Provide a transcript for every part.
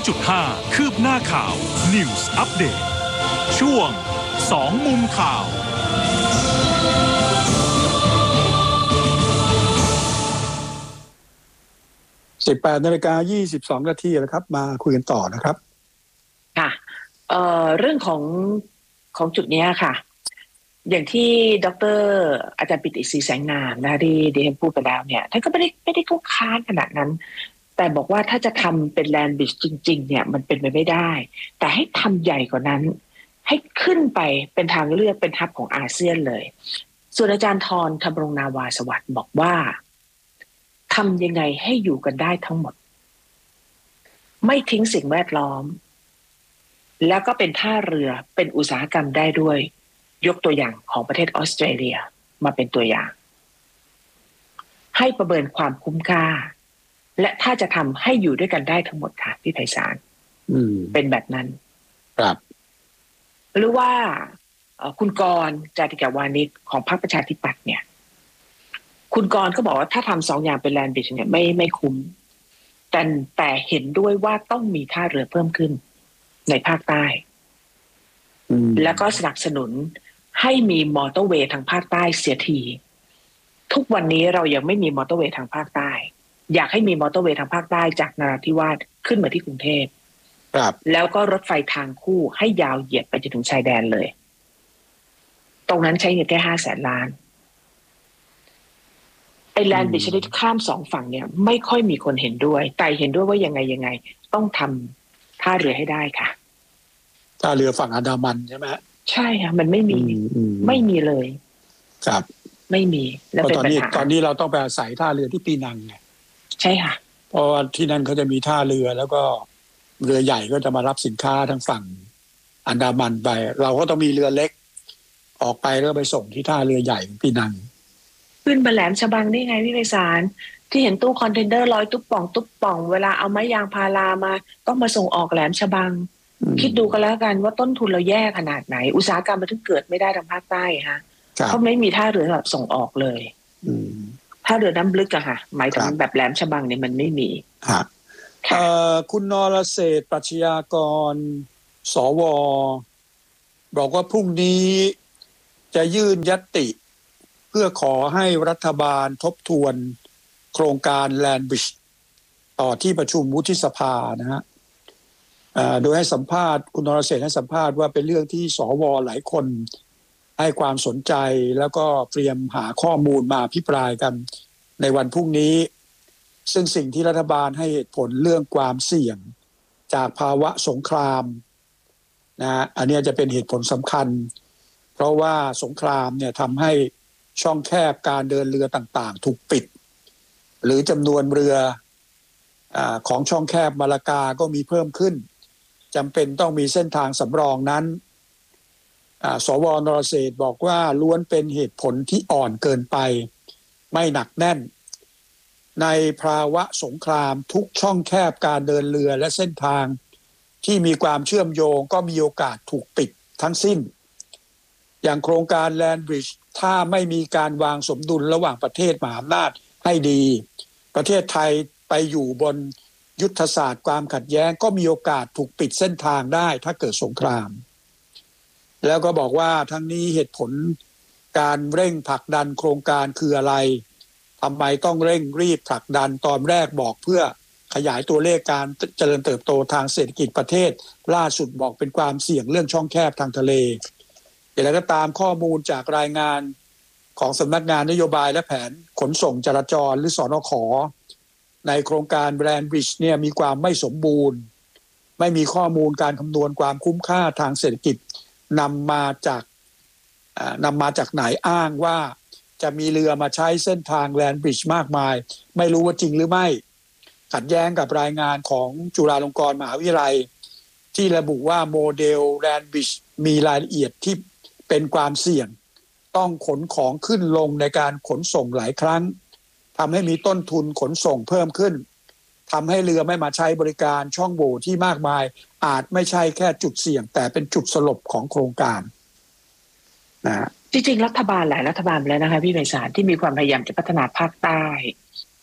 102.5 คืบหน้าข่าว News Update ช่วง2มุมข่าว 18:22 นาทีแล้วครับมาคุยกันต่อนะครับค่ะเรื่องของจุดนี้ค่ะอย่างที่ดร.อาจารย์ปิติศรีแสงนามนะที่ดิฉันพูดไปแล้วเนี่ยท่านก็ไม่ได้เข้าค้านขนาดนั้นแต่บอกว่าถ้าจะทำเป็นแลนด์บริดจ์จริงๆเนี่ยมันเป็นไปไม่ได้แต่ให้ทำใหญ่กว่านั้นให้ขึ้นไปเป็นทางเลือกเป็นฮับของอาเซียนเลยส่วนอาจารย์ธรธรรมรงนาวาสวัสดิ์บอกว่าทำยังไงให้อยู่กันได้ทั้งหมดไม่ทิ้งสิ่งแวดล้อมแล้วก็เป็นท่าเรือเป็นอุตสาหกรรมได้ด้วยยกตัวอย่างของประเทศออสเตรเลียมาเป็นตัวอย่างให้ประเมินความคุ้มค่าและถ้าจะทำให้อยู่ด้วยกันได้ทั้งหมดค่ะพี่ไพศาลเป็นแบบนั้นครับหรือว่าคุณกรณ์จาติกาวานิชของพรรคประชาธิปัตย์เนี่ยคุณกรณ์ก็บอกว่าถ้าทำ2อย่างเป็นแลนด์บริดจ์เนี่ยไม่คุ้มแต่เห็นด้วยว่าต้องมีท่าเรือเพิ่มขึ้นในภาคใต้แล้วก็สนับสนุนให้มีมอเตอร์เวย์ทางภาคใต้เสียทีทุกวันนี้เรายังไม่มีมอเตอร์เวย์ทางภาคใต้อยากให้มีมอเตอร์เวย์ทางภาคใต้จากนราธิวาสขึ้นมาที่กรุงเทพแล้วก็รถไฟทางคู่ให้ยาวเหยียดไปจนถึงชายแดนเลยตรงนั้นใช้เงินแค่500,000 ล้านไอแลนด์บริดจ์ที่ข้าม2ฝั่งเนี่ยไม่ค่อยมีคนเห็นด้วยแต่เห็นด้วยว่ายังไงต้องทำท่าเรือให้ได้ค่ะท่าเรือฝั่งอันดามันใช่ไหมใช่ค่ะมันไม่มีเลยครับไม่มีแล้วเป็นปัญหาตอนนี้เราต้องไปอาศัยท่าเรือที่ปีนังไงใช่ค่ะเพราะว่าที่นั่นเขาจะมีท่าเรือแล้วก็เรือใหญ่ก็จะมารับสินค้าทางฝั่งอันดามันไปเราก็ต้องมีเรือเล็กออกไปแล้วไปส่งที่ท่าเรือใหญ่ปีนังขึ้นมาแหลมฉบังได้ไงพี่ไพศาลที่เห็นตู้คอนเทนเนอร์ลอยตุ๊บป่องเวลาเอาไม้ยางพารามาต้องมาส่งออกแหลมฉบังคิดดูกันแล้วกันว่าต้นทุนเราแย่ขนาดไหนอุตสาหกรรมมันถึงเกิดไม่ได้ทางภาคใต้ฮะเพราะไม่มีท่าเรือแบบส่งออกเลยท่าเรือน้ำลึกอะค่ะหมายถึงแบบแหลมฉบังเนี่ยมันไม่มีคุณนรเศรษฐ์ปรัชญากรสวบอกว่าพรุ่งนี้จะยื่นญัตติเพื่อขอให้รัฐบาลทบทวนโครงการแลนด์บริดจ์ต่อที่ประชุมวุฒิสภานะฮะโดยให้สัมภาษณ์คุณนรเศรษฐ์ให้สัมภาษณ์ว่าเป็นเรื่องที่สวหลายคนให้ความสนใจแล้วก็เตรียมหาข้อมูลมาอภิปรายกันในวันพรุ่งนี้ซึ่งสิ่งที่รัฐบาลให้เหตุผลเรื่องความเสี่ยงจากภาวะสงครามนะอันนี้จะเป็นเหตุผลสำคัญเพราะว่าสงครามเนี่ยทำให้ช่องแคบการเดินเรือต่างๆถูกปิดหรือจำนวนเรือของช่องแคบมาลากาก็มีเพิ่มขึ้นจำเป็นต้องมีเส้นทางสำรองนั้นสวนรเศรษฐ์บอกว่าล้วนเป็นเหตุผลที่อ่อนเกินไปไม่หนักแน่นในภาวะสงครามทุกช่องแคบการเดินเรือและเส้นทางที่มีความเชื่อมโยงก็มีโอกาสถูกปิดทั้งสิ้นอย่างโครงการแลนด์บริดจ์ถ้าไม่มีการวางสมดุลระหว่างประเทศมหาอำนาจให้ดีประเทศไทยไปอยู่บนยุทธศาสตร์ความขัดแย้งก็มีโอกาสถูกปิดเส้นทางได้ถ้าเกิดสงครามแล้วก็บอกว่าทั้งนี้เหตุผลการเร่งผลักดันโครงการคืออะไรทำไมต้องเร่งรีบผลักดันตอนแรกบอกเพื่อขยายตัวเลขการเจริญเติบโตทางเศรษฐกิจประเทศล่าสุดบอกเป็นความเสี่ยงเรื่องช่องแคบทางทะเลอย่างไรก็ตามข้อมูลจากรายงานของสำนักงานนโยบายและแผนขนส่งจราจรหรือสนข.ในโครงการแลนด์บริดจ์เนี่ยมีความไม่สมบูรณ์ไม่มีข้อมูลการคำนวณความคุ้มค่าทางเศรษฐกิจนำมาจากไหนอ้างว่าจะมีเรือมาใช้เส้นทางแลนด์บริดจ์มากมายไม่รู้ว่าจริงหรือไม่ขัดแย้งกับรายงานของจุฬาลงกรณ์มหาวิทยาลัยที่ระบุว่าโมเดลแลนด์บริดจ์มีรายละเอียดที่เป็นความเสี่ยงต้องขนของขึ้นลงในการขนส่งหลายครั้งทำให้มีต้นทุนขนส่งเพิ่มขึ้นทำให้เรือไม่มาใช้บริการช่องโหว่ที่มากมายอาจไม่ใช่แค่จุดเสี่ยงแต่เป็นจุดสลบของโครงการนะจริงๆรัฐบาลหลายรัฐบาลแล้วนะคะพี่ไพศาลที่มีความพยายามจะพัฒนาภาคใต้ท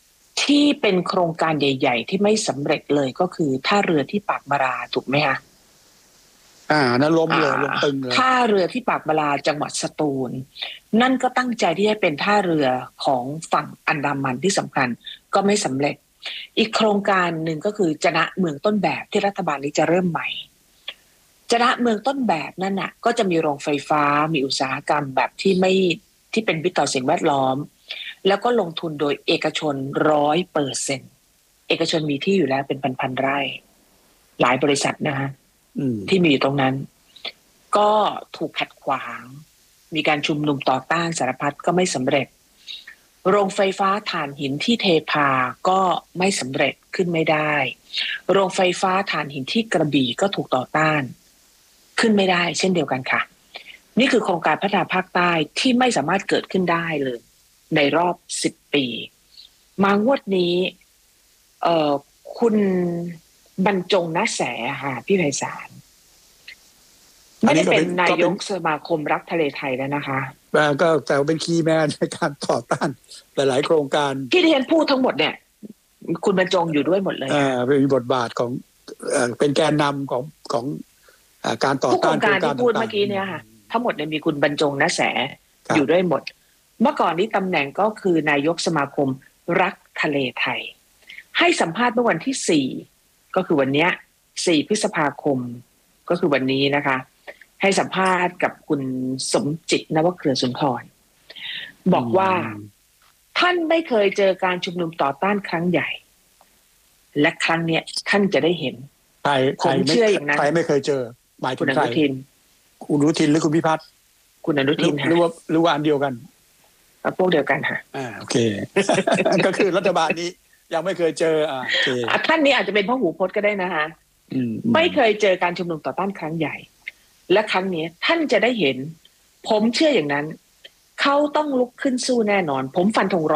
ที่เป็นโครงการใหญ่ๆที่ไม่สำเร็จเลยก็คือท่าเรือที่ปากบาราถูกไหมคะนั่นล้มเลยล้มตึงเลยท่าเรือที่ปากบาราจังหวัดสตูลนั่นก็ตั้งใจที่จะเป็นท่าเรือของฝั่งอันดามันที่สำคัญก็ไม่สำเร็จอีกโครงการหนึ่งก็คือจะนะเมืองต้นแบบที่รัฐบาลนี้จะเริ่มใหม่จะนะเมืองต้นแบบนั่นน่ะก็จะมีโรงไฟฟ้ามีอุตสาหกรรมแบบที่เป็นมิตรต่อสิ่งแวดล้อมแล้วก็ลงทุนโดยเอกชน100%เอกชนมีที่อยู่แล้วเป็นพันๆไร่หลายบริษัทนะคะที่มีอยู่ตรงนั้นก็ถูกขัดขวางมีการชุมนุมต่อต้านสารพัดก็ไม่สำเร็จโรงไฟฟ้าถ่านหินที่เทพาก็ไม่สำเร็จขึ้นไม่ได้โรงไฟฟ้าถ่านหินที่กระบี่ก็ถูกต่อต้านขึ้นไม่ได้เช่นเดียวกันค่ะนี่คือโครงการพัฒนาภาคใต้ที่ไม่สามารถเกิดขึ้นได้เลยในรอบ10 ปีมางวดนี้คุณบรรจงณแสค่ะพี่ไพศาลไม่ได้เป็นนายกสมาคมรักทะเลไทยแล้วนะคะก็แต่เป็นคีย์แมนในการต่อต้านหลายๆโครงการที่เรียนพูดทั้งหมดเนี่ยคุณบรรจงอยู่ด้วยหมดเลยเป็นบทบาทของเป็นแกนนำของการต่อต้านโครงการที่พูดเมื่อกี้เนี่ยค่ะทั้งหมดเนี่ยมีคุณบรรจงณแสอยู่ด้วยหมดเมื่อก่อนนี้ตำแหน่งก็คือนายกสมาคมรักทะเลไทยให้สัมภาษณ์เมื่อวันที่4ก็คือวันนี้4 พฤษภาคมก็คือวันนี้นะคะให้สัมภาษณ์กับคุณสมจิตนวเครือสุนทรบอกว่าท่านไม่เคยเจอการชุมนุมต่อต้านครั้งใหญ่และครั้งเนี้ยท่านจะได้เห็นผมเชื่ออย่างนั้นใครไม่เคยเจอหมายถึงใครคุณอนุทินหรือคุณพิพัฒน์คุณอนุทินหรือว่าอันเดียวกันพวกเดียวกันค่ะโอเค ก็คือรัฐบาลนี้ยังไม่เคยเจอโอเคท่านนี้อาจจะเป็นพหูพจน์ก็ได้นะคะไม่เคยเจอการชุมนุมต่อต้านครั้งใหญ่และครั้งนี้ท่านจะได้เห็นผมเชื่ออย่างนั้นเขาต้องลุกขึ้นสู้แน่นอนผมฟันธง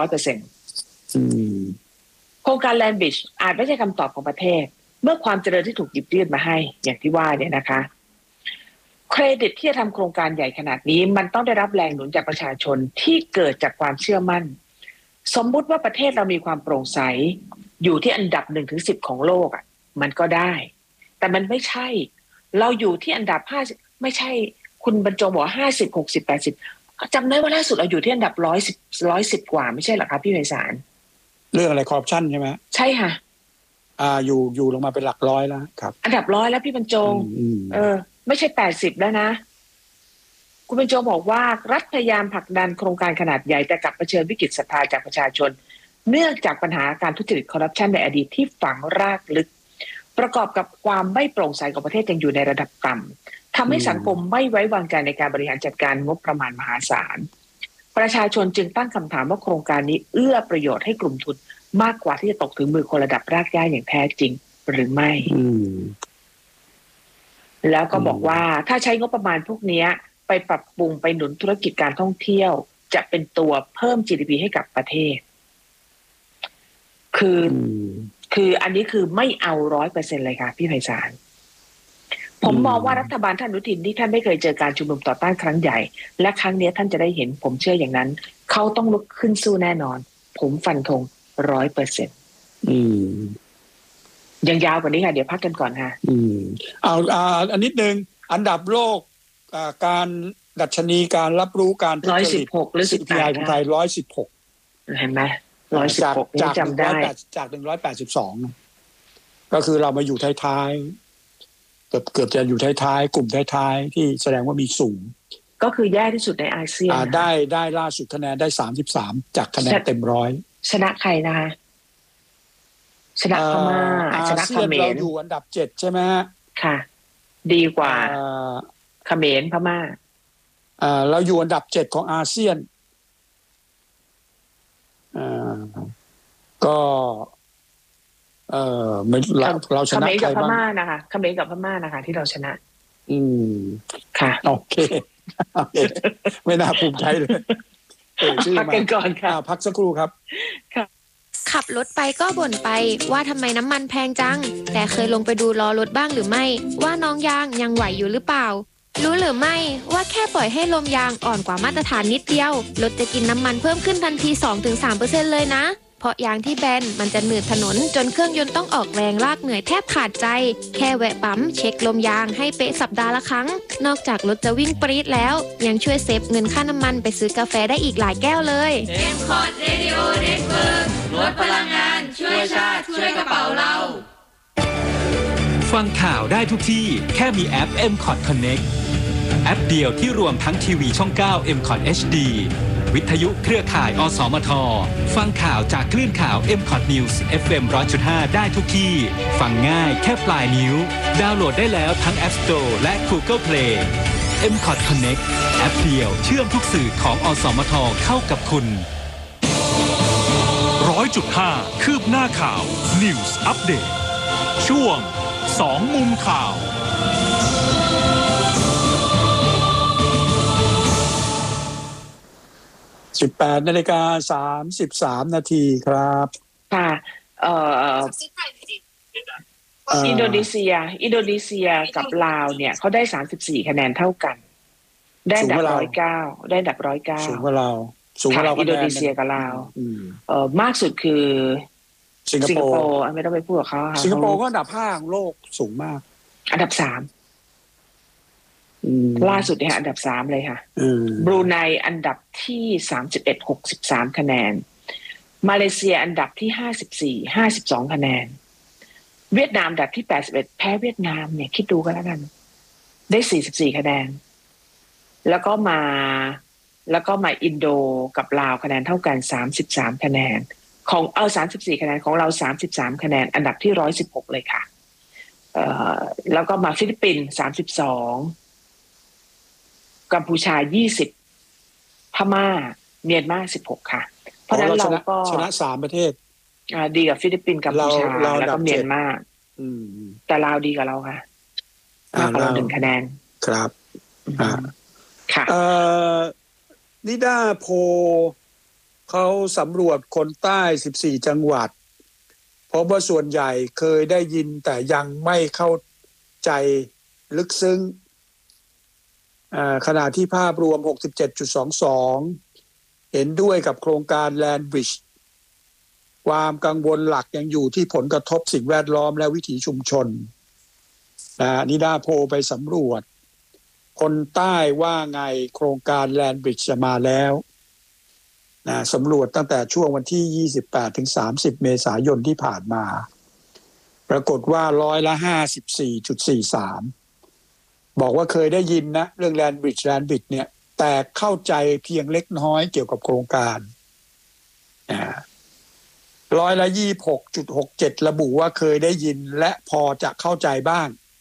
100%โครงการแลนด์บริดจ์อาจไม่ใช่คำตอบของประเทศเมื่อความเจริญที่ถูกหยิบยื่นมาให้อย่างที่ว่าเนี่ยนะคะเครดิตที่จะทำโครงการใหญ่ขนาดนี้มันต้องได้รับแรงหนุนจากประชาชนที่เกิดจากความเชื่อมั่นสมมุติว่าประเทศเรามีความโปร่งใสอยู่ที่อันดับ1-10ของโลกมันก็ได้แต่มันไม่ใช่เราอยู่ที่อันดับ50ไม่ใช่คุณบรรจงบอก50 60 80จำได้ว่าล่าสุดเราอยู่ที่อันดับ110กว่าไม่ใช่เหรอคะพี่ไพศาลเรื่องอะไรคอร์รัปชันใช่ไหมใช่ค่ะอยู่ลงมาเป็นหลักร้อยแล้วครับอันดับ100แล้วพี่บรรจงไม่ใช่80แล้วนะคุณบรรจงบอกว่ารัฐพยายามผลักดันโครงการขนาดใหญ่แต่กลับเผชิญวิกฤตศรัทธาจากประชาชนเนื่องจากปัญหาการทุจริตคอร์รัปชันในอดีตที่ฝังรากลึกประกอบกับความไม่โปร่งใสของประเทศยังอยู่ในระดับต่ำทำให้สังคมไม่ไว้วางใจในการบริหารจัดการงบประมาณมหาศาลประชาชนจึงตั้งคำถามว่าโครงการนี้เอื้อประโยชน์ให้กลุ่มทุนมากกว่าที่จะตกถึงมือคนระดับรากหญ้าอย่างแท้จริงหรือไม่แล้วก็บอกว่าถ้าใช้งบประมาณพวกนี้ไปปรับปรุงไปหนุนธุรกิจการท่องเที่ยวจะเป็นตัวเพิ่ม GDP ให้กับประเทศคืออันนี้คือไม่เอา 100% เลยค่ะพี่ไพศาลผมมองว่ารัฐบาลท่านอนุทินที่ท่านไม่เคยเจอการชุมนุมต่อต้านครั้งใหญ่และครั้งนี้ท่านจะได้เห็นผมเชื่ออย่างนั้นเขาต้องลุกขึ้นสู้แน่นอนผมฟันธง 100%ยังยาวกว่านี้ค่ะเดี๋ยวพักกันก่อนค่ะอันนิดนึงอันดับโลกการดัชนีการรับรู้การทุจริตหรือCPI ของไทย116 เห็นไหม116 จากจำได้จาก182ก็คือเรามาอยู่ท้ายๆเกือบจะอยู่ท้ายๆกลุ่มท้ายๆที่แสดงว่ามีสูงก็คือแย่ที่สุดในอาเซียนได้ล่าสุดคะแนนได้33จากคะแนนเต็ม100 ชนะใครนะคะชนะพม่าชนะเขมรเราอยู่อันดับ7ใช่ไหมค่ะดีกว่าเขมรพม่าเราอยู่อันดับ7ของอาเซียนก็เราชนะใครบ้างเขมรกับพม่านะคะที่เราชนะค่ะโอเคไม่น่าภูมิใจเลยพักกันก่อนค่ะพักสักครู่ครับขับรถไปก็บ่นไปว่าทำไมน้ำมันแพงจังแต่เคยลงไปดูล้อรถบ้างหรือไม่ว่าน้องยางยังไหวอยู่หรือเปล่ารู้หรือไม่ว่าแค่ปล่อยให้ลมยางอ่อนกว่ามาตรฐานนิดเดียวรถจะกินน้ำมันเพิ่มขึ้นทันที 2-3% เลยนะเพราะยางที่แบนมันจะหนืดถนนจนเครื่องยนต์ต้องออกแรงลากเหนื่อยแทบขาดใจแค่แวะปั๊มเช็คลมยางให้เป๊ะสัปดาห์ละครั้งนอกจากรถจะวิ่งปรี๊ดแล้วยังช่วยเซฟเงินค่าน้ำมันไปซื้อกาแฟได้อีกหลายแก้วเลย M-Cot Radio Network ลดพลังงานช่วยชาติช่วยกระเป๋าเราฟังข่าวได้ทุกที่แค่มีแอป M-Cot Connect แอปเดียวที่รวมทั้งทีวีช่อง 9 M-Cot HD วิทยุเครือข่ายอสมทฟังข่าวจากคลื่นข่าว M-Cot News FM 100.5 ได้ทุกที่ฟังง่ายแค่ปลายนิ้วดาวน์โหลดได้แล้วทั้ง App Store และ Google Play M-Cot Connect แอปเดียวเชื่อมทุกสื่อของอสมทเข้ากับคุณ 100.5 คืบหน้าข่าว News Update ช่วง2มุมข่าว 18:33 นาทีครับค่ะอินโดนีเซียกับลาวเนี่ยเขาได้34คะแนนเท่ากันได้อันดับ109ได้อันดับ109 สูงกว่าเราอินโดนีเซียกับลาวมากสุดคือสิงคโปร์ไม่ต้องไปพูดกับเขาค่ะสิงคโปร์ก็อันดับ5ของโลกสูงมากอันดับ3ล่าสุดเนี่ยอันดับ3เลยค่ะบรูไนอันดับที่31 63คะแนนมาเลเซียอันดับที่54 52คะแนนเวียดนามอันดับที่81แพ้เวียดนามเนี่ยคิดดูกันแล้วกันได้44คะแนนแล้วก็มาอินโดกับลาวคะแนนเท่ากัน33คะแนนของ34คะแนนของเรา33คะแนนอันดับที่116เลยค่ะแล้วก็มาฟิลิปปินส์32กัมพูชา20พม่าเมียนมา16ค่ะเพราะฉะนั้นเราก็ชนะ3ประเทศดีกับฟิลิปปินส์กัมพูชาแล้วก็เมียนมาแต่ลาวดีกับเราค่ะมากกว่าเรา1คะแนนครับค่ะนิดาโพเขาสำรวจคนใต้14จังหวัดพบว่าส่วนใหญ่เคยได้ยินแต่ยังไม่เข้าใจลึกซึ้งขณะที่ภาพรวม 67.22 เห็นด้วยกับโครงการ Land Bridge ความกังวลหลักยังอยู่ที่ผลกระทบสิ่งแวดล้อมและวิถีชุมชนนิดาโพไปสำรวจคนใต้ว่าไงโครงการ Land Bridge จะมาแล้วสำรวจตั้งแต่ช่วงวันที่ 28-30 เมษายนที่ผ่านมาปรากฏว่า54.43%บอกว่าเคยได้ยินนะเรื่อง Land Bridge เนี่ยแต่เข้าใจเพียงเล็กน้อยเกี่ยวกับโครงการ26.67% ระบุว่าเคยได้ยินและพอจะเข้าใจบ้าง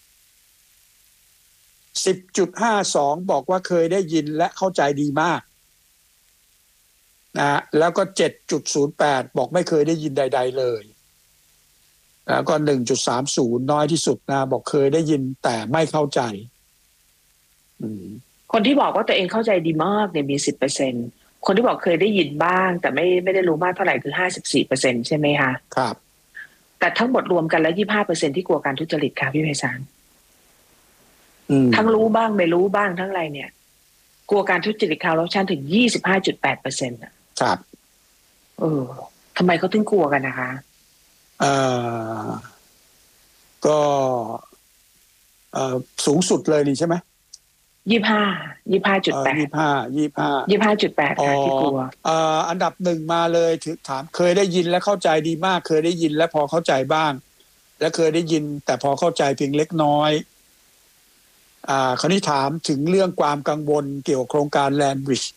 10.52% บอกว่าเคยได้ยินและเข้าใจดีมากแล้วก็ 7.08 บอกไม่เคยได้ยินใดๆเลยแล้วก็ 1.30 น้อยที่สุดบอกเคยได้ยินแต่ไม่เข้าใจคนที่บอกว่าตัวเองเข้าใจดีมากเนี่ยมี 10% คนที่บอกเคยได้ยินบ้างแต่ไม่ได้รู้มากเท่าไหร่คือ 54% ใช่ไหมคะครับแต่ทั้งหมดรวมกันแล้ว 25% ที่กลัวการทุจริตค่ะพี่ไพศาลทั้งรู้บ้างไม่รู้บ้างทั้งอะไรเนี่ยกลัวการทุจริตคาร์รัปชันถึง 25.8% อ่ะครับทำไมเขาถึงกลัวกันนะคะก็สูงสุดเลยนี่ใช่ไหม 25.8 25.8 ค่ะที่กลัวอันดับ1มาเลยถามเคยได้ยินและเข้าใจดีมากเคยได้ยินและพอเข้าใจบ้างและเคยได้ยินแต่พอเข้าใจเพียงเล็กน้อยคราวนี้ถามถึงเรื่องความกังวลเกี่ยวกับโครงการ Land Bridge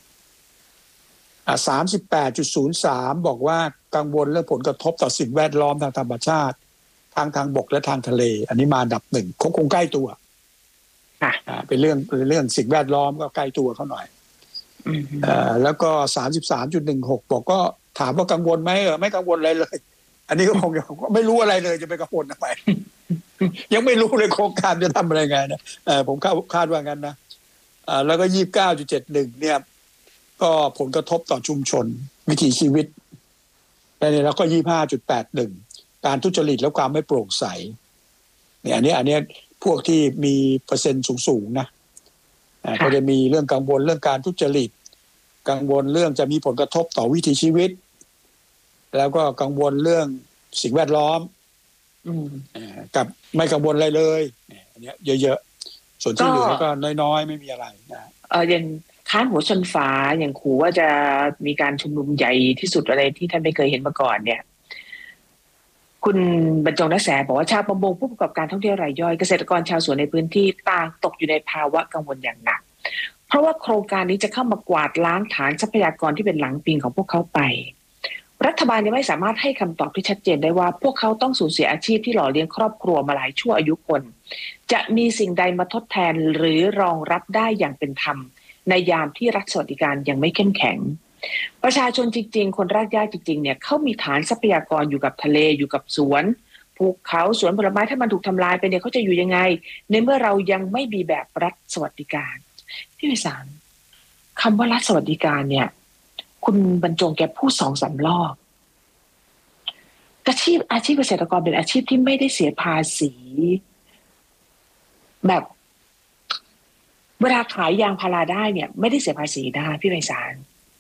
38.03 บอกว่ากังวลเรื่องผลกระทบต่อสิ่งแวดล้อมทางธรรมชาติทางบกและทางทะเลอันนี้มาอันดับ1คงใกล้ตัวเป็นเรื่องสิ่งแวดล้อมก็ใกล้ตัวเขาหน่อยแล้วก็ 33.16 บอกก็ถามว่ากังวลไหมไม่กังวลอะไรเลยอันนี้ก็คงไม่รู้อะไรเลยจะไปกังวลทำไม ยังไม่รู้เลยโครงการจะทำอะไรไงนะผมคาดว่างั้นนะแล้วก็ 29.71 เนี่ยก็ผลกระทบต่อชุมชนวิถีชีวิตแล้วก็ 25.81 การทุจริตและความไม่โปร่งใสเนี่ยอันนี้พวกที่มีเปอร์เซ็นต์สูงๆนะก็จะมีเรื่องกังวลเรื่องการทุจริตกังวลเรื่องจะมีผลกระทบต่อวิถีชีวิตแล้วก็กังวลเรื่องสิ่งแวดล้อมกับไม่กังวลอะไรเลยอันนี้เยอะๆส่วนที่เหลือก็น้อยๆไม่มีอะไรนะอย่างค้านหัวชนฝาอย่างขู่ว่าจะมีการชุมนุมใหญ่ที่สุดอะไรที่ท่านไม่เคยเห็นมาก่อนเนี่ยคุณบรรจงรักษาบอกว่าชาวประมงผู้ประกอบการท่องเที่ยวรายย่อยเกษตรกรชาวสวนในพื้นที่ต่างตกอยู่ในภาวะกังวลอย่างหนักเพราะว่าโครงการนี้จะเข้ามากวาดล้างฐานทรัพยากรที่เป็นหลังปิงของพวกเขาไปรัฐบาลยังไม่สามารถให้คำตอบที่ชัดเจนได้ว่าพวกเขาต้องสูญเสียอาชีพที่หล่อเลี้ยงครอบครัวมาหลายชั่วอายุคนจะมีสิ่งใดมาทดแทนหรือรองรับได้อย่างเป็นธรรมในยามที่รัฐสวัสดิการยังไม่เข้มแข็งประชาชนจริงๆคนรากหญ้าจริงๆเนี่ยเขามีฐานทรัพยากรอยู่กับทะเลอยู่กับสวนภูเขาสวนผลไม้ถ้ามันถูกทำลายไปเนี่ยเขาจะอยู่ยังไงในเมื่อเรายังไม่มีแบบรัฐสวัสดิการพี่วิสารคำว่ารัฐสวัสดิการเนี่ยคุณบรรจงแกพูด2-3 รอบอาชีพเกษตรกรเป็นอาชีพที่ไม่ได้เสียภาษีแบบเวลาขายยางพาราได้เนี่ยไม่ได้เสียภาษีได้พี่ไพศาล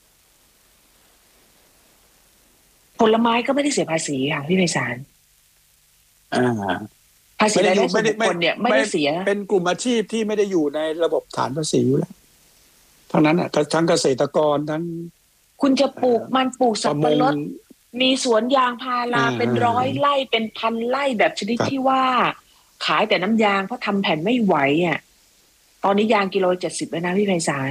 ผลไม้ก็ไม่ได้เสียภาษีค่ะพี่ไพศาลภาษีรายได้ส่วนบุคคลเนี่ยไม่ได้เสียเป็นกลุ่มอาชีพที่ไม่ได้อยู่ในระบบฐานภาษีอยู่แล้วทั้งนั้นทั้งเกษตรกรทั้งคุณจะปลูกมันปลูกสับปะรดมีสวนยางพาราเป็น100 ไร่เป็น1,000 ไร่แบบชนิดที่ว่าขายแต่น้ำยางเพราะทำแผ่นไม่ไหวอ่ะตอนนี้ยางกิโล70แล้วนะพี่ไพศาล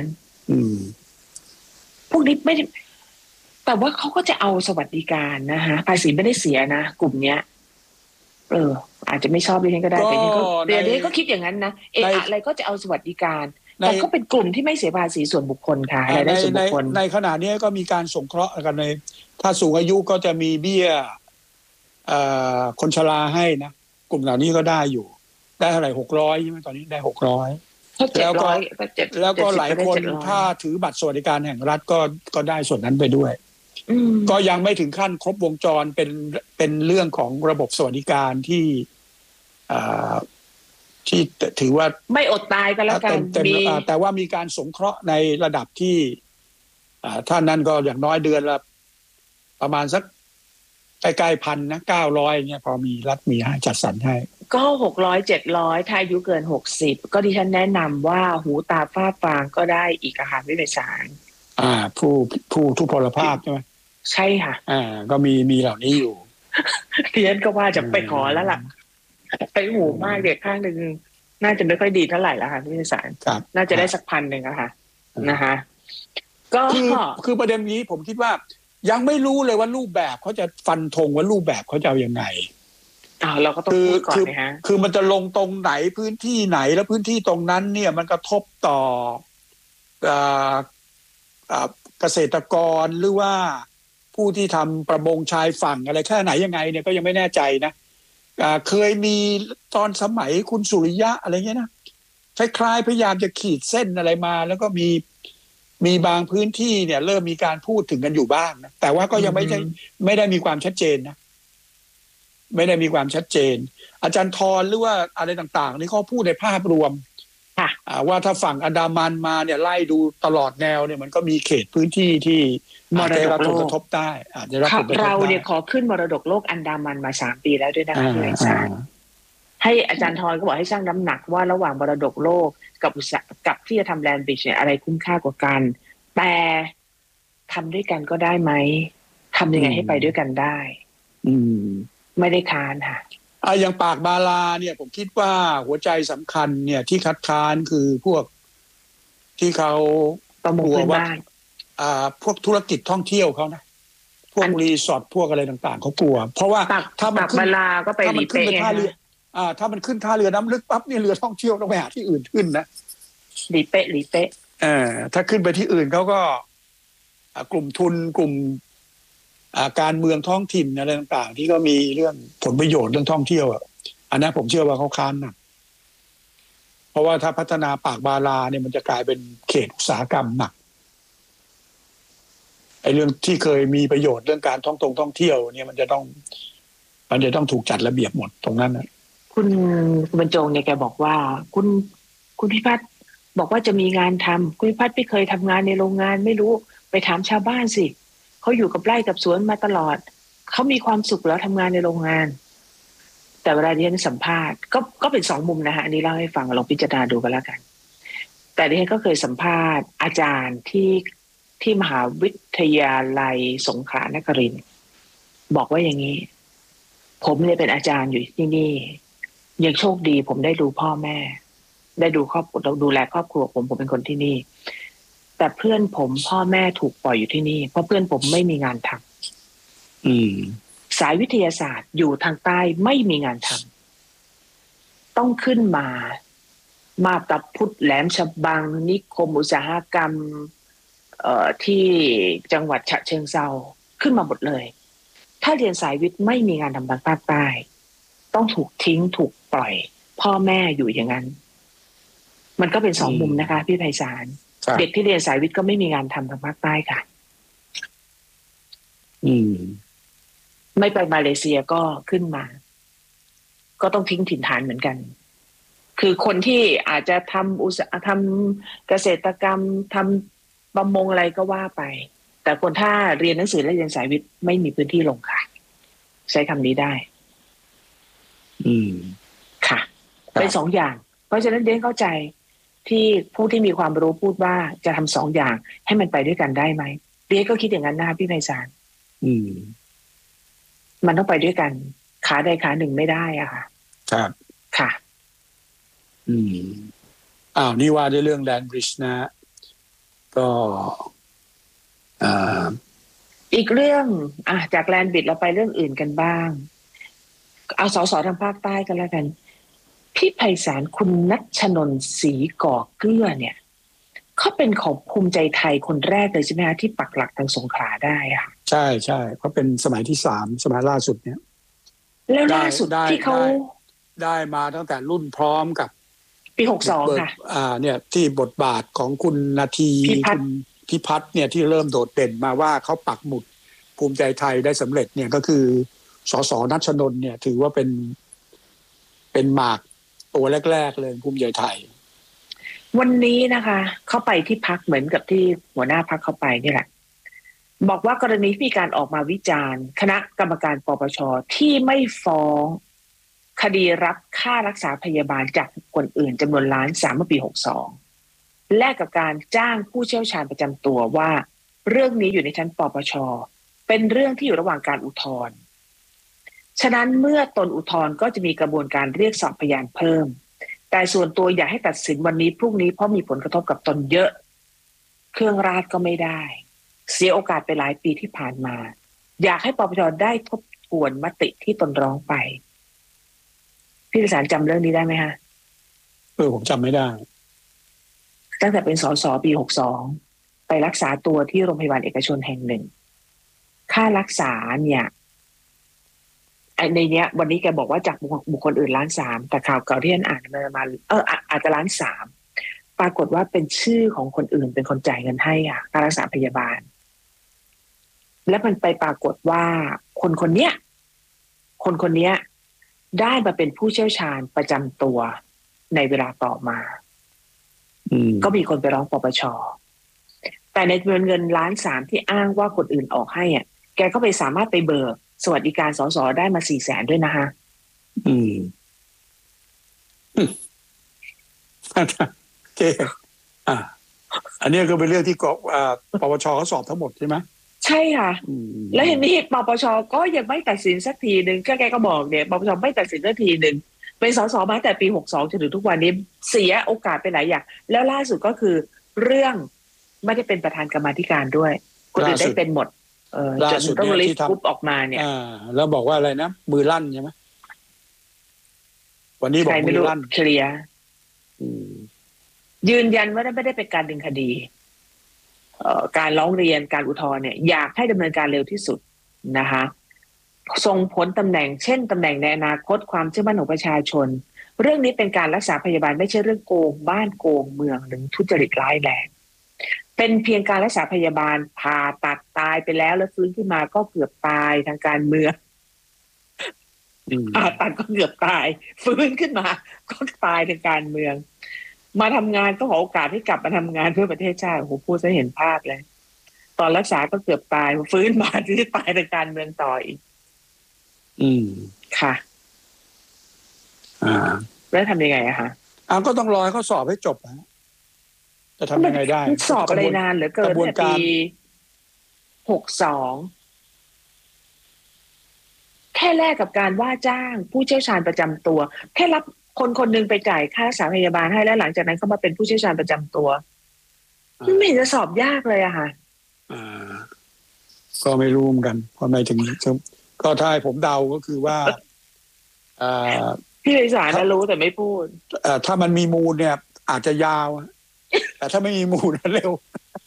พวกนี้ไม่แต่ว่าเขาก็จะเอาสวัสดิการนะฮะภาษีไม่ได้เสียนะกลุ่มเนี้ยอาจจะไม่ชอบดิฉันก็ได้แต่เดี๋ยวก็คิดอย่างนั้นนะอะไรก็จะเอาสวัสดิการแต่ก็เป็นกลุ่มที่ไม่เสียภาษีส่วนบุคคลค่ะรายได้ส่วนบุคคลในขณะนี้ก็มีการสงเคราะห์กันในถ้าสูงอายุก็จะมีเบี้ยคนชราให้นะกลุ่มเหล่านี้ก็ได้อยู่ได้เท่าไหร่600ใช่ไหมตอนนี้ได้600แล้วก็หลายคนถ้าถือบัตรสวัสดิการแห่งรัฐก็ได้ส่วนนั้นไปด้วยก็ยังไม่ถึงขั้นครบวงจรเป็นเรื่องของระบบสวัสดิการที่ถือว่าไม่อดตายก็แล้วกันแต่ว่ามีการสงเคราะห์ในระดับที่ท่านนั้นก็อย่างน้อยเดือนละประมาณสักใกล้ๆ1,000นะ900เนี่ยพอมีรัฐมีให้จัดสรรให้ก็600-700ถ้าอายุเกิน60ก็ดิฉันแนะนำว่าหูตาฝ้าฟางก็ได้อีกอาหารวิเศษสารผู้ทุพพลภาพใช่ไหมใช่ค่ะก็มีเหล่านี้อยู่ดิฉันก็ว่าจะไปขอแล้วล่ะไปหูมากเด็กข้างหนึ่งน่าจะไม่ค่อยดีเท่าไหร่แล้วค่ะวิเศษสารน่าจะได้สัก1,000อะค่ะนะคะก็คือประเด็นนี้ผมคิดว่ายังไม่รู้เลยว่ารูปแบบเขาจะฟันธงว่ารูปแบบเขาจะเอายังไงเราก็ต้องพูดก่อนนะฮะคือมันจะลงตรงไหนพื้นที่ไหนแล้วพื้นที่ตรงนั้นเนี่ยมันกระทบต่อเกษตรกรหรือว่าผู้ที่ทำประมงชายฝั่งอะไรแค่ไหนยังไงเนี่ยก็ยังไม่แน่ใจนะเคยมีตอนสมัยคุณสุริยะอะไรเงี้ยนะคล้ายๆพยายามจะขีดเส้นอะไรมาแล้วก็มีบางพื้นที่เนี่ยเริ่มมีการพูดถึงกันอยู่บ้างนะแต่ว่าก็ยังไม่ได้มีความชัดเจนนะไม่ได้มีความชัดเจนอาจารย์ทรหรือว่าอะไรต่างๆนี่เขาพูดในภาพรวมว่าถ้าฝั่งอันดามันมาเนี่ยไล่ดูตลอดแนวเนี่ยมันก็มีเขตพื้นที่ที่ได้รับผลกระทบได้เราเนี่ยขอขึ้นมรดกโลกอันดามันมา3 ปีแล้วด้วยนะคะพี่ไพศาลให้อาจารย์ทรก็บอกให้ชั่งน้ำหนักว่าระหว่างมรดกโลกกับที่จะทำแลนด์บริดจ์เนี่ยอะไรคุ้มค่ากว่ากันแต่ทำด้วยกันก็ได้ไหมทำยังไงให้ไปด้วยกันได้ไม่ได้ค้านค่ะอย่างปากบาลาเนี่ยผมคิดว่าหัวใจสำคัญเนี่ยที่คัดค้านคือพวกที่เขากลัวว่าพวกธุรกิจท่องเที่ยวเขานะพวกรีสอร์ทพวกอะไรต่างๆเขากลัวเพราะว่าถ้ามันขึ้นบาลาก็ไปรีเปท่าเรือถ้ามันขึ้นท่าเรือน้ำลึกปั๊บเนี่ยเรือท่องเที่ยวต้องไปหาที่อื่นขึ้นนะรีเป๊ะถ้าขึ้นไปที่อื่นเขาก็กลุ่มทุนกลุ่มการเมืองท้องถิ่นอะไรต่างๆที่ก็มีเรื่องผลประโยชน์เรื่องท่องเที่ยวอันนั้นผมเชื่อว่าเขาค้านนะเพราะว่าถ้าพัฒนาปากบาลาเนี่ยมันจะกลายเป็นเขตอุตสาหกรรมหนักไอ้เรื่องที่เคยมีประโยชน์เรื่องการท่องเที่ยวเนี่ยมันจะต้องถูกจัดระเบียบหมดตรงนั้นนะคุณบรรจงเนี่ยแกบอกว่าคุณพิพัฒน์บอกว่าจะมีงานทำคุณพิพัฒน์ไม่เคยทำงานในโรงงานไม่รู้ไปถามชาวบ้านสิเขาอยู่กับไร่กับสวนมาตลอดเขามีความสุขแล้วทำงานในโรงงาน แต่เวลาที่ฉันสัมภาษณ์ก็เป็น2 มุมนะฮะอันนี้เล่าให้ฟังลองพิจารณาดูกันแล้วกัน แต่ดิฉันก็เคยสัมภาษณ์อาจารย์ที่มหาวิทยาลัยสงขลานครินทร์บอกว่าอย่างนี้ ผมเนี่ยเป็นอาจารย์อยู่ที่นี่ยังโชคดีผมได้ดูพ่อแม่ ได้ดูครอบครัวดูแลครอบครัวผมเป็นคนที่นี่แต่เพื่อนผมพ่อแม่ถูกปล่อยอยู่ที่นี่เพราะเพื่อนผมไม่มีงานทำสายวิทยาศาสตร์อยู่ทางใต้ไม่มีงานทำต้องขึ้นมาตาพุธแหลมฉบังนิคมอุตสาหกรรมที่จังหวัดฉะเชิงเทราขึ้นมาหมดเลยถ้าเรียนสายวิทย์ไม่มีงานทำทางภาคใต้ต้องถูกทิ้งถูกปล่อยพ่อแม่อยู่อย่างนั้นมันก็เป็น2 มุมนะคะพี่ไพศาลเด็กที่เรียนสายวิทย์ก็ไม่มีงานทำทางภาคใต้ค่ะไม่ไปมาเลเซียก็ขึ้นมาก็ต้องทิ้งถิ่นฐานเหมือนกันคือคนที่อาจจะทำเกษตรกรรมทำประมงอะไรก็ว่าไปแต่คนถ้าเรียนหนังสือและเรียนสายวิทย์ไม่มีพื้นที่ลงค่ะใช้คำนี้ได้ค่ะเป็น2 อย่างเพราะฉะนั้นเรียนเข้าใจที่ผู้ที่มีความรู้พูดว่าจะทำ2 อย่างให้มันไปด้วยกันได้ไหมเรียนก็คิดอย่างนั้นนะพี่ไพศาลมันต้องไปด้วยกันขาใดขาหนึ่งไม่ได้อะค่ะครับค่ะนี่ว่าด้วยเรื่องแลนบริดจ์นะก็อีกเรื่องจากแลนบริดจ์เราไปเรื่องอื่นกันบ้างเอาสสทางภาคใต้กันแล้วกันพี่ไพศาลคุณณัชนนท์ศรีก่อเกลือเนี่ยเขาเป็นของภูมิใจไทยคนแรกเลยใช่ไหมคะที่ปักหลักทางสงขลาได้ค่ะใช่ใช่เขาเป็นสมัยที่3สมัยล่าสุดเนี่ยแล้วล่าสุดที่เขาได้มาตั้งแต่รุ่นพร้อมกับปี62ค่ะเนี่ยที่บทบาทของคุณนาทีคุณพิพัฒน์เนี่ยที่เริ่มโดดเด่นมาว่าเขาปักหมุดภูมิใจไทยได้สำเร็จเนี่ยก็คือสสณัชนนท์เนี่ยถือว่าเป็นหมากตัวแรกๆเลยภูมิใจไทยวันนี้นะคะเขาไปที่พรรคเหมือนกับที่หัวหน้าพรรคเขาไปนี่แหละบอกว่ากรณีที่มีการออกมาวิจารณ์คณะกรรมการปปชที่ไม่ฟ้องคดีรับค่ารักษาพยาบาลจากคนอื่นจำนวน1,300,000เมื่อปี62แลกกับการจ้างผู้เชี่ยวชาญประจำตัวว่าเรื่องนี้อยู่ในชั้นปปชเป็นเรื่องที่อยู่ระหว่างการอุทธรณ์ฉะนั้นเมื่อตนอุทธรณ์ก็จะมีกระบวนการเรียกสอบพยานเพิ่มแต่ส่วนตัวอยากให้ตัดสินวันนี้พรุ่งนี้เพราะมีผลกระทบกับตนเยอะเครื่องราชก็ไม่ได้เสียโอกาสไปหลายปีที่ผ่านมาอยากให้ปปชได้ทบทวนมติที่ตนร้องไปพี่ประสานจำเรื่องนี้ได้ไหมคะผมจำไม่ได้ตั้งแต่เป็นสสปี62ไปรักษาตัวที่โรงพยาบาลเอกชนแห่งหนึ่งค่ารักษาเนี่ยในเนี้ยวันนี้แกบอกว่าจากบุคคลอื่น1,300,000แต่ข่าวเก่าที่ฉันอ่านมาอาจจะ1,300,000ปรากฏว่าเป็นชื่อของคนอื่นเป็นคนจ่ายเงินให้ค่ารักษาพยาบาลและมันไปปรากฏว่าคนเนี้ยได้มาเป็นผู้เชี่ยวชาญประจำตัวในเวลาต่อมาก็มีคนไปร้องปปชแต่ในจำนวนเงิน1,300,000ที่อ้างว่าคนอื่นออกให้แกก็ไปสามารถไปเบิกสวัสดิการสสได้มา400,000ด้วยนะคะโอเคอันนี้ก็เป็นเรื่องที่ปปชเขาสอบทั้งหมดใช่ไหมใช่ค่ะแล้วเห็นนี่ปปชก็ยังไม่ตัดสินสักทีนึงแกก็บอกเนี่ยปปชไม่ตัดสินสักทีนึงเป็นสสมาแต่ปี62จนถึงทุกวันนี้เสียโอกาสไปหลายอย่างแล้วล่าสุดก็คือเรื่องไม่ได้เป็นประธานกรรมาธิการด้วยคนอื่นได้เป็นหมดล่าสุดต้องลิสต์กรุ๊ปออกมาเนี่ยแล้วบอกว่าอะไรนะมือลั่นใช่ไหมวันนี้บอกมือลั่นเคลียร์ยืนยันว่าไม่ได้เป็นการดึงคดีการร้องเรียนการอุทธรณ์เนี่ยอยากให้ดำเนินการเร็วที่สุดนะคะส่งผลตำแหน่งเช่นตำแหน่งในอนาคตความเชื่อมั่นของประชาชนเรื่องนี้เป็นการรักษาพยาบาลไม่ใช่เรื่องโกงบ้านโกงเมืองหรือทุจริตร้ายแรงเป็นเพียงการรักษาพยาบาลผ่าตัดตายไปแล้วฟื้นขึ้นมาก็เกือบตายทางการเมืองผ่าตัดก็เกือบตายฟื้นขึ้นมาก็ตายทางการเมืองมาทำงานก็ขอโอกาสให้กลับมาทำงานเพื่อประเทศชาติโอ้โหพูดซะเห็นภาพเลยตอนรักษาก็เกือบตายฟื้นมาที่ตายทางการเมืองต่ออีกค่ะแล้วทำยังไงอะคะก็ต้องรอให้เขาสอบให้จบนะจะทำยังไงได้สอบอะไรนานเหลือเกินตั้งแต่ปี62แค่แลกกับการว่าจ้างผู้เชี่ยวชาญประจำตัวแค่รับคนหนึ่งไปจ่ายค่ารักษาพยาบาลให้แล้วหลังจากนั้นเขามาเป็นผู้เชี่ยวชาญประจำตัวไม่เห็นจะสอบยากเลยอะค่ะก็ไม่รู้เหมือนกันเพราะไม่ถึงก็ถ้าให้ผมเดาก็คือว่าพี่ไพศาลน่ะรู้แต่ไม่พูดถ้ามันมีมูลเนี่ยอาจจะยาวแต่ถ้าไม่มีมูลเร็ว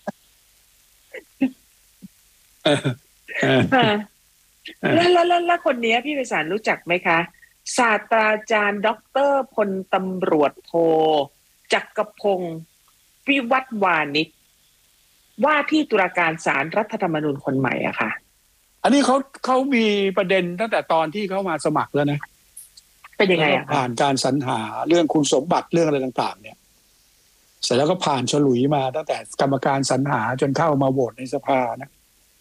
แล้วคนนี้พี่ไพศาลรู้จักไหมคะศาสตราจารย์ด็อกเตอร์พลตำรวจโทจักรพงศ์วิวัฒน์วานิชว่าที่ตุลาการศาลรัฐธรรมนูญคนใหม่อะค่ะอันนี้เขามีประเด็นตั้งแต่ตอนที่เขามาสมัครแล้วนะเป็นยังไงอะผ่านการสรรหาเรื่องคุณสมบัติเรื่องอะไรต่างๆเนี่ยเสร็จแล้วก็ผ่านฉลุยมาตั้งแต่กรรมการสรรหาจนเข้ามาโหวตในสภานะ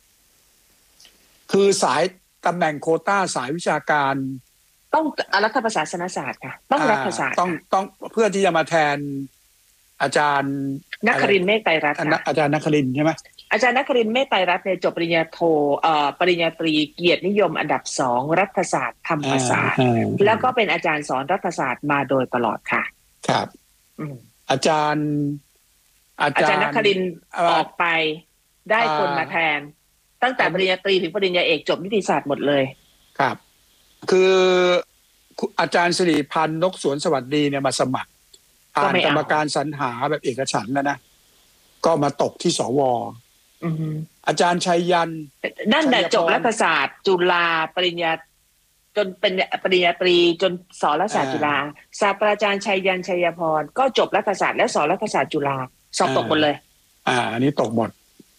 คือสายตำแหน่งโควต้าสายวิชาการต้องรัฐประศาสนศาสตร์ค่ะต้องรัฐศาสตร์ต้องเพื่อที่จะมาแทนอาจารย์นครินทร์เมฆไตรรัตน์อาจารย์นครินทร์ใช่ไหมอาจารย์นครินทร์เมฆไตรรัตน์เนี่ยจบปริญญาโทปริญญาตรีเกียรตินิยมอันดับ2รัฐศาสตร์ธรรมศาสตร์แล้วก็เป็นอาจารย์สอนรัฐศาสตร์มาโดยตลอดค่ะครับอาจารย์นครินทร์ออกไปได้คนมาแทนตั้งแต่ปริญญาตรีถึงปริญญาเอกจบนิติศาสตร์หมดเลยครับคืออาจารย์สิริพันธ์นกสวนสวัสดีเนี่ยมาสมัครผ่านกรรมการสรรหาแบบเอกฉันท์นะก็มาตกที่สวอาจารย์ชัยยันนั่นแหละจบรัฐศาสตร์จุฬาปริญญาจนเป็นปริญญาตรีจนสอนรัฐศาสตร์จุฬาศาสตราจารย์ชัยยันชัยพรก็จบรัฐศาสตร์และสอนรัฐศาสตร์จุฬาสอบตกหมดเลยอันนี้ตกหมด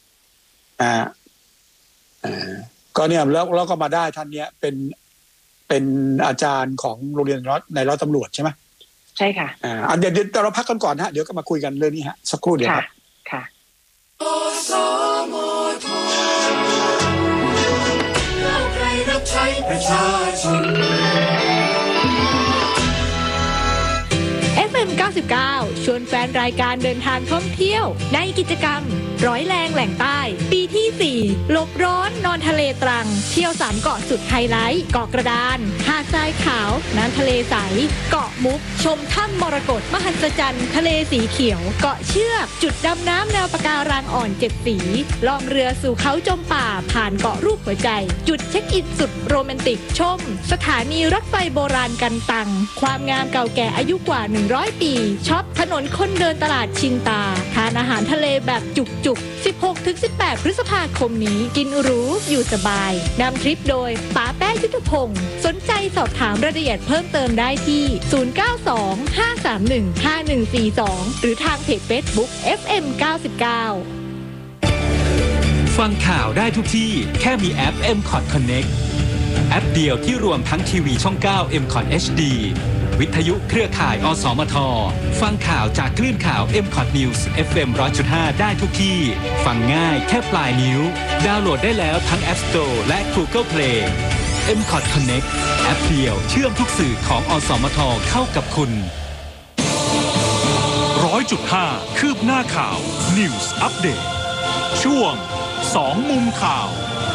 ก็เนี่ยแล้วก็มาได้ท่านเนี้ยเป็นอาจารย์ของโรงเรียนในร้อยตำรวจใช่ไหมใช่ค่ะเดี๋ยวเราพักกันก่อนฮะเดี๋ยวก็มาคุยกันเรื่องนี้ฮะสักครู่เดียวครับค่ะรับใช้ประชาชน FM 99ชวนแฟนรายการเดินทางท่องเที่ยวในกิจกรรมร้อยแรงแหล่งใต้ปีที่4หลบร้อนนอนทะเลตรังเที่ยว3เกาะสุดไฮไลท์เกาะกระดานหาดทรายขาวน้ำทะเลใสเกาะมุกชมถ้ำมรกตมหัศจรรย์ทะเลสีเขียวเกาะเชือกจุดดำน้ำแนวปะการังอ่อน7สีล่องเรือสู่เขาจมป่าผ่านเกาะรูปหัวใจจุดเช็คอินสุดโรแมนติกชมสถานีรถไฟโบราณกันตังความงามเก่าแก่อายุกว่า100ปีช็อปถนนคนเดินตลาดชินตาทานอาหารทะเลแบบจุกๆ 16-18 พฤษภาคมนี้กินหรูอยู่สบายนำทริปโดยป๋าแป้ยุทธพงศ์สนใจสอบถามรายละเอียดเพิ่มเติมได้ที่0925315142หรือทางเพจ Facebook FM 99 ฟังข่าวได้ทุกที่แค่มีแอป MCOT Connect แอปเดียวที่รวมทั้งทีวีช่อง9 MCOT HD วิทยุเครือข่ายอสมทฟังข่าวจากคลื่นข่าว MCOT News FM 100.5 ได้ทุกที่ฟังง่ายแค่ปลายนิ้วดาวน์โหลดได้แล้วทั้ง App Store และ Google Play MCOT Connect แอปเดียวเชื่อมทุกสื่อของอสมทเข้ากับคุณ 100.5 คืบหน้าข่าว News Update ช่วง2มุมข่าว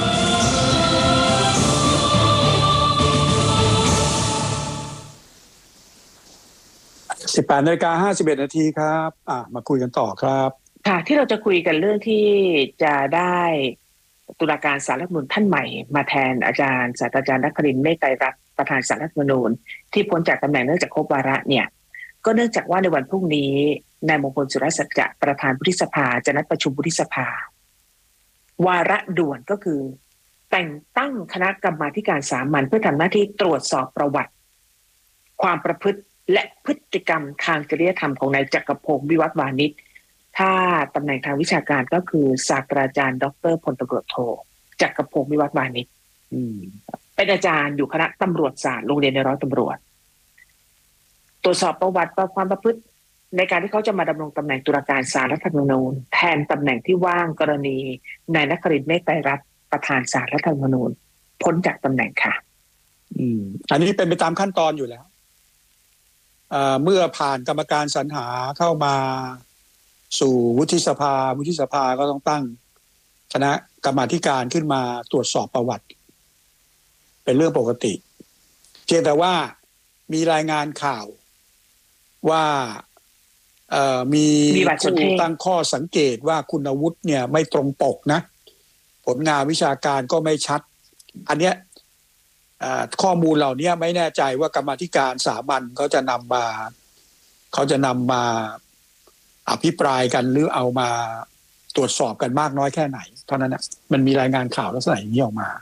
18:51 นาทีครับมาคุยกันต่อครับค่ะที่เราจะคุยกันเรื่องที่จะได้ตุลาการศาลรัฐธรรมนูญท่านใหม่มาแทนอาจารย์ศาสตราจารย์นครินทร์เมฆไตรรัตน์ประธานศาลรัฐธรรมนูญที่พ้นจากตำแหน่งเนื่องจากครบวาระเนี่ยก็เนื่องจากว่าในวันพรุ่งนี้นายมงคลสุรสัจจะประธานวุฒิสภาจะนัดประชุมวุฒิสภาวาระด่วนก็คือแต่งตั้งคณะกรรมาธิการสามัญเพื่อทำหน้าที่ตรวจสอบประวัติความประพฤติและพฤติกรรมทางจริยธรรมของนายจักรพงศ์วิวัฒน์วานิชถ้าตำแหน่งทางวิชาการก็คือศาสตราจารย์ดร.พลตำรวจโทจักรพงศ์วิวัฒน์วานิชเป็นอาจารย์อยู่คณะตำรวจศาสตร์โรงเรียนในร้อยตำรวจตรวจสอบประวัติความประพฤติในการที่เขาจะมาดำรงตำแหน่งตุลาการศาลรัฐธรรมนูญแทนตำแหน่งที่ว่างกรณีนายนครินทร์เมฆไตรรัตน์ประธานศาลรัฐธรรมนูญพ้นจากตำแหน่งค่ะอันนี้เป็นไปตามขั้นตอนอยู่แล้วเมื่อผ่านกรรมการสรรหาเข้ามาสู่วุฒิสภาก็ต้องตั้งคณะกรรมาธิการขึ้นมาตรวจสอบประวัติเป็นเรื่องปกติเพียงแต่ว่ามีรายงานข่าวว่ามีผู้ตั้งข้อสังเกตว่าคุณวุฒิเนี่ยไม่ตรงปกนะผลงานวิชาการก็ไม่ชัดอันเนี้ยข้อมูลเหล่านี้ไม่แน่ใจว่ากรรมาธิการสามัญเขาจะนำมาอภิปรายกันหรือเอามาตรวจสอบกันมากน้อยแค่ไหนเท่านั้นนะมันมีรายงานข่าวลักษณะอย่างนี้ออกมา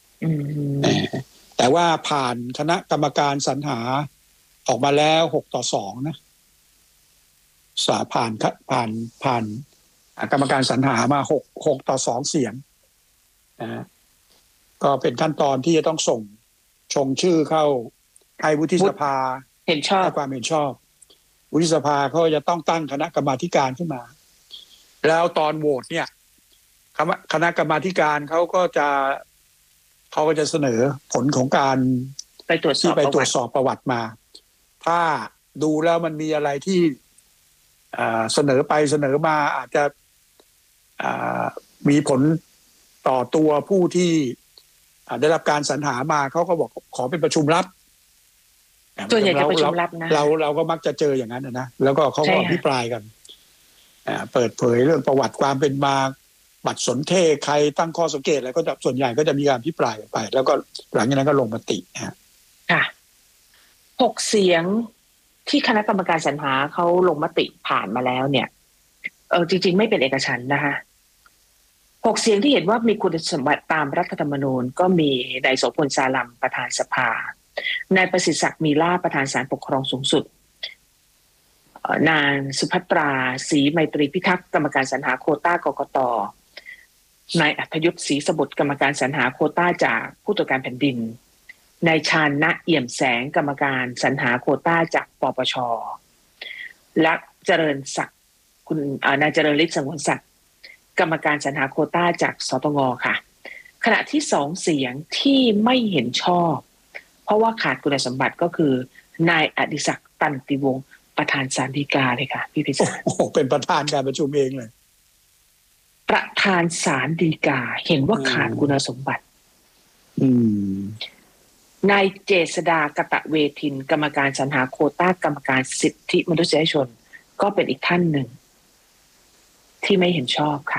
แต่ว่าผ่านคณะกรรมการสรรหาออกมาแล้ว6-2นะผ่านกรรมการสรรหามา6-2เสียงก็เป็นขั้นตอนที่จะต้องส่งชงชื่อเข้าให้วุฒิสภาเห็นชอบความเห็นชอบวุฒิสภาเขาจะต้องตั้งคณะกรรมาธิการขึ้นมาแล้วตอนโหวตเนี่ยคณะกรรมาธิการเขาก็จะเสนอผลของการไปตรวจสอบประวัติมาถ้าดูแล้วมันมีอะไรที่เสนอไปเสนอมาอาจจะมีผลต่อตัวผู้ที่ได้รับการสรรหามาเขาก็บอกขอเป็นประชุมลับส่วนใหญ่จะประชุมลับนะเราก็มักจะเจออย่างนั้นนะแล้วก็เขาก็อภิปรายกันเปิดเผยเรื่องประวัติความเป็นมาบัตรสนเทศใครตั้งข้อสังเกตอะไรก็จะส่วนใหญ่ก็จะมีการอภิปรายกันไปแล้วก็หลังจากนั้นก็ลงมติค่ะ6เสียงที่คณะกรรมการสรรหาเขาลงมติผ่านมาแล้วเนี่ยจริงๆไม่เป็นเอกฉันท์นะคะ6เสียงที่เห็นว่ามีคุณสมบัติตามรัฐธรรมนูญก็มีนายโสพลซาลัมประธานสภานายประสิทธิ์ศักดิ์มีลาภประธานศาลปกครองสูงสุดนางสุภัตราศรีไมตรีพิทักษ์กรรมการสรรหาโควต้ากกต.นายอัธยุทธศรีสบุตรกรรมการสรรหาโควต้าจากผู้ตรวจการแผ่นดินนายชาญณเอี่ยมแสงกรรมการสรรหาโควต้าจากปปช.และเจริญศักดิ์คุณนายเจริญฤทธิ์สงวนศักดิ์กรรมการสรรหาโควต้าจากสตง.ค่ะขณะที่2เสียงที่ไม่เห็นชอบเพราะว่าขาดคุณสมบัติก็คือนายอดิศักดิ์ตันติวงศ์ประธานศาลฎีกาเลยค่ะพี่พิศาลเป็นประธานการประชุมเองเลยประธานศาลฎีกาเห็นว่าขาดคุณสมบัตินายเจษฎากตะเวทินกรรมการสรรหาโควต้ากรรมการสิทธิมนุษยชนก็เป็นอีกท่านหนึ่งที่ไม่เห็นชอบค่ะ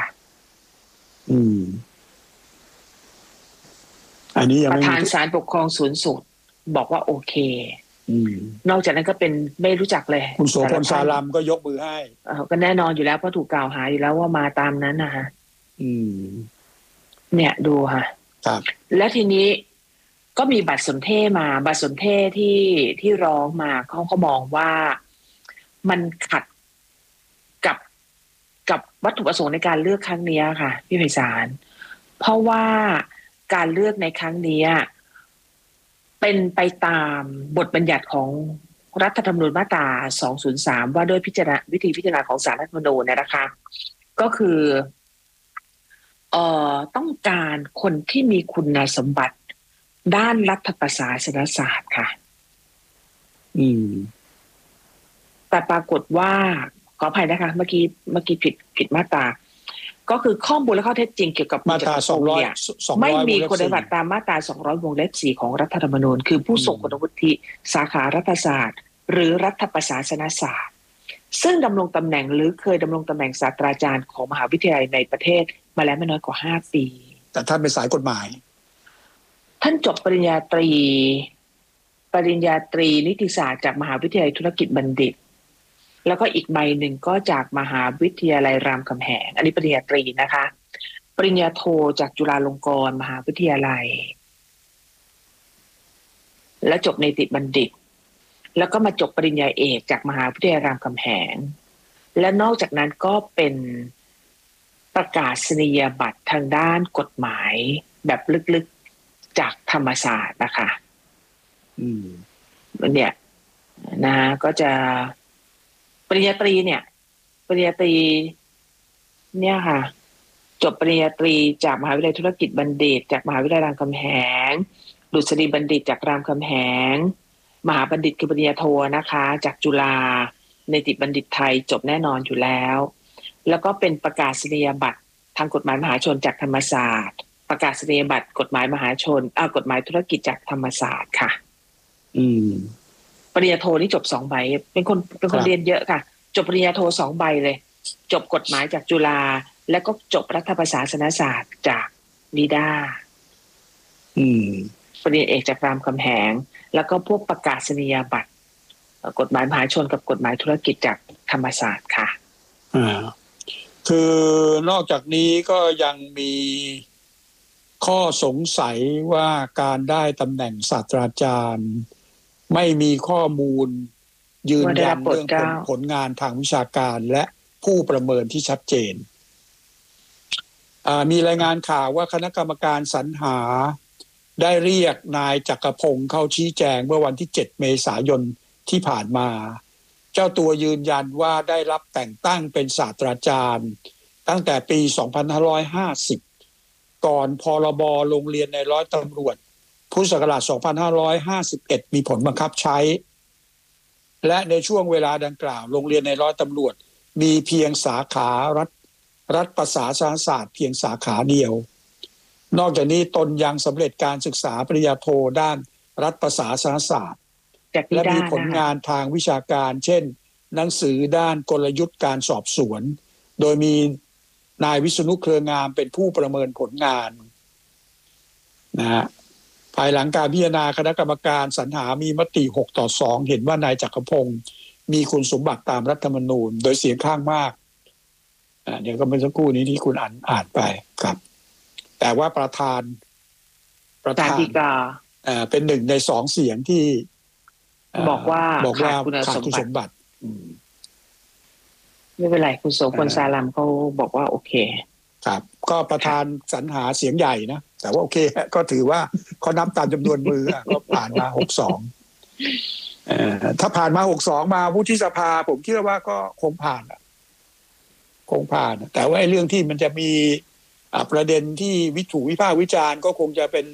อันนี้ยังประธานศาลปกครองสูงสุดบอกว่าโอเคนอกจากนั้นก็เป็นไม่รู้จักเลยคุณโสพลซาลัมก็ยกมือให้ก็แน่นอนอยู่แล้วเพราะถูกกล่าวหาอยู่แล้วว่ามาตามนั้นนะฮะเนี่ยดูค่ะครับแล้วทีนี้ก็มีบัตรสนเทศมาบัตรสนเทศที่ร้องมาเขามองว่ามันขัดกับวัตถุประสงค์ในการเลือกครั้งนี้ค่ะพี่ไพศาลเพราะว่าการเลือกในครั้งนี้เป็นไปตามบทบัญญัติของรัฐธรรมนูญมาตรา203ว่าด้วยวิธีพิจารณาของศาลรัฐธรรมนูญนะคะก็คือต้องการคนที่มีคุณสมบัติด้านรัฐประศาสนศาสตร์ค่ะแต่ปรากฏว่าขออภัยนะคะเมื่อกี้ผิดมาตราก็คือข้อมูลและข้อเท็จจริงเกี่ยวกับมาตรา200 ไม่มีคุณสมบัติตามมาตรา200 วงเล็บ 4ของรัฐธรรมนูญคือผู้ทรงคุณวุฒิสาขารัฐศาสตร์หรือรัฐประศาสนศาสตร์ซึ่งดำรงตำแหน่งหรือเคยดำรงตำแหน่งศาสตราจารย์ของมหาวิทยาลัยในประเทศมาแล้วไม่น้อยกว่า5 ปีแต่ท่านเป็นสายกฎหมายท่านจบปริญญาตรีนิติศาสตร์จากมหาวิทยาลัยธุรกิจบัณฑิตแล้วก็อีกใบหนึ่งก็จากมหาวิทยาลัยรามคำแหงอันนี้ปริญญาตรีนะคะปริญญาโทจากจุฬาลงกรณ์มหาวิทยาลัยและจบนิติบัณฑิตแล้วก็มาจบปริญญาเอกจากมหาวิทยาลัยรามคำแหงและนอกจากนั้นก็เป็นประกาศนียบัตรทางด้านกฎหมายแบบลึกๆจากธรรมศาสตร์นะคะเนี่ยนะก็จะปริญญาตรีเนี่ยค่ะจบปริญญาตรีจากมหาวิทยาลัยธุรกิจบัณฑิตจากมหาวิทยาลัยรามคำแหงดุษฎีบัณฑิตจากรามคำแหงมหาบัณฑิตคือปริญญาโทนะคะจากจุฬาเนติบัณฑิตไทยจบแน่นอนอยู่แล้วแล้วก็เป็นประกาศนียบัตรทางกฎหมายมหาชนจากธรรมศาสตร์ประกาศนียบัตรกฎหมายมหาชนกฎหมายธุรกิจจากธรรมศาสตร์ค่ะปริญญาโทนี่จบ2 ใบเป็นคนเรียนเยอะค่ะจบปริญญาโท2 ใบเลยจบกฎหมายจากจุฬาแล้วก็จบรัฐประศาสนศาสตร์จากนิด้าปริญญาเอกจากรามคำแหงแล้วก็พวกประกาศนียบัตรกฎหมายมหาชนกับกฎหมายธุรกิจจากธรรมศาสตร์ค่ะคือนอกจากนี้ก็ยังมีข้อสงสัยว่าการได้ตำแหน่งศาสตราจารย์ไม่มีข้อมูลยืนยันเรื่องผลงานทางวิชาการและผู้ประเมินที่ชัดเจนมีรายงานข่าวว่าคณะกรรมการสรรหาได้เรียกนายจักรพงศ์เข้าชี้แจงเมื่อวันที่7 เมษายนที่ผ่านมาเจ้าตัวยืนยันว่าได้รับแต่งตั้งเป็นศาสตราจารย์ตั้งแต่ปี 2550 ก่อนพรบ.โรงเรียนในร้อยตำรวจพุทธศักราช 2551 มีผลบังคับใช้และในช่วงเวลาดังกล่าวโรงเรียนในร้อยตำรวจมีเพียงสาขารัฐประศาสนศาสตร์เพียงสาขาเดียวนอกจากนี้ตนยังสำเร็จการศึกษาปริญญาโทด้านรัฐประศาสนศาสตร์และมีผลงานทางวิชาการเช่นหนังสือด้านกลยุทธ์การสอบสวนโดยมีนายวิษณุเครืองามเป็นผู้ประเมินผลงานนะฮะภายหลังการพิจารณาคณะกรรมการสรรหามีมติ6-2เห็นว่านายจักรพงศ์มีคุณสมบัติตามรัฐธรรมนูญโดยเสียงข้างมากเดี๋ยวก็เมื่อสักครู่นี้ที่คุณอ่านไปครับแต่ว่าประธานฎีกาเป็น1 ใน 2เสียงที่บอกว่าขาดคุณสมบัติไม่เป็นไรคุณโสพลสาลัมเขาบอกว่าโอเคครับก็ประธานสรรหาเสียงใหญ่นะแต่ว่าโอเคก็ถือว่าเขานับตามจำนวนมือก็ผ่านมา62ถ้าผ่านมา62มาวุฒิสภาผมคิดว่าก็คงผ่านแต่ว่าเรื่องที่มันจะมีประเด็นที่ถูกวิพากษ์วิจารณ์ก็คงจะเป็น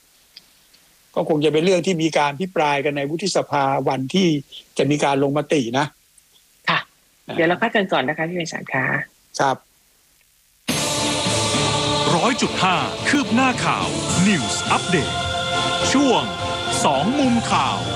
เรื่องที่มีการพิปรายกันในวุฒิสภาวันที่จะมีการลงมตินะค่ะเดี๋ยวเราพักกันก่อนนะคะพี่ไพศาลค่ะครับ 100.5 คืบหน้าข่าว News Update ช่วง2 มุมข่าว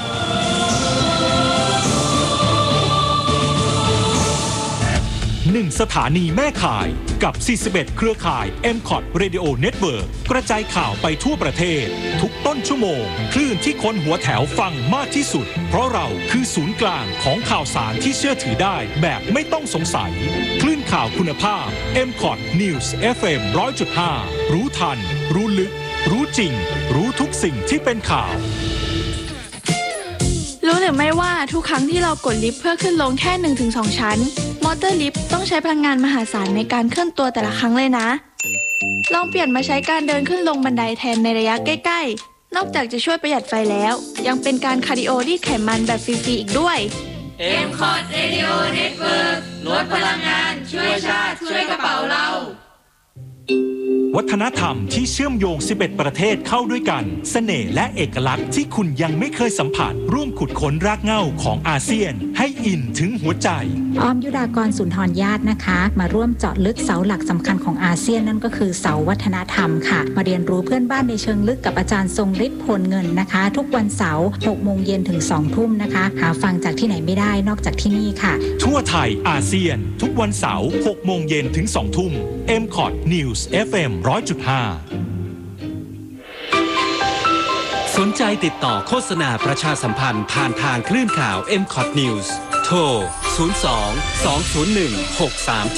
1 สถานีแม่ข่ายกับ41เครือข่าย MCOT Radio Network กระจายข่าวไปทั่วประเทศทุกต้นชั่วโมงคลื่นที่คนหัวแถวฟังมากที่สุดเพราะเราคือศูนย์กลางของข่าวสารที่เชื่อถือได้แบบไม่ต้องสงสัยคลื่นข่าวคุณภาพ MCOT News FM 100.5 รู้ทันรู้ลึกรู้จริงรู้ทุกสิ่งที่เป็นข่าวรู้หรือไม่ว่าทุกครั้งที่เรากดลิฟต์เพื่อขึ้นลงแค่ 1-2 ชั้นมอเตอร์ลิฟต์ต้องใช้พลังงานมหาศาลในการเคลื่อนตัวแต่ละครั้งเลยนะลองเปลี่ยนมาใช้การเดินขึ้นลงบันไดแทนในระยะใกล้ๆนอกจากจะช่วยประหยัดไฟแล้วยังเป็นการคาร์ดิโอรีดไขมันแบบฟรีๆอีกด้วย MCOT Radio Network ลดพลังงานช่วยชาติช่วยกระเป๋าเราวัฒนธรรมที่เชื่อมโยง11ประเทศเข้าด้วยกันเสน่ห์และเอกลักษณ์ที่คุณยังไม่เคยสัมผัสร่วมขุดค้นรากเหง้าของอาเซียนให้อินถึงหัวใจอ้อมยุดากรสุนทรญาตินะคะมาร่วมเจาะลึกเสาหลักสำคัญของอาเซียนนั่นก็คือเสาวัฒนธรรมค่ะมาเรียนรู้เพื่อนบ้านในเชิงลึกกับอาจารย์ทรงฤทธิ์พลเงินนะคะทุกวันเสาร์ 18:00 นถึง 20:00 นนะคะหาฟังจากที่ไหนไม่ได้นอกจากที่นี่ค่ะทั่วไทยอาเซียนทุกวันเสาร์ 18:00 นถึง 20:00 นMCOT News FM 100.5 สนใจติดต่อโฆษณาประชาสัมพันธ์ผ่านทางคลื่นข่าว MCOT News โทร 02 201 6377